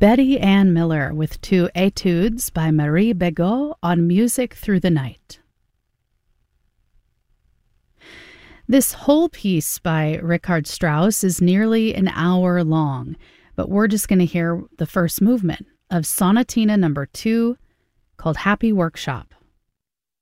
Betty Ann Miller with two etudes by Marie Begot on Music Through the Night. This whole piece by Richard Strauss is nearly an hour long, but we're just going to hear the first movement of Sonatina No. 2, called Happy Workshop.